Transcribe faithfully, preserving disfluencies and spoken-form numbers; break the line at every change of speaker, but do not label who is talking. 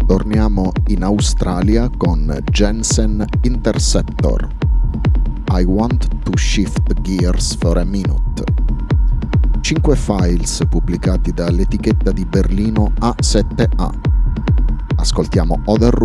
torniamo in Australia con Jensen Interceptor. I Want to Shift Gears for a Minute. Cinque files pubblicati dall'etichetta di Berlino A sette A. Ascoltiamo Other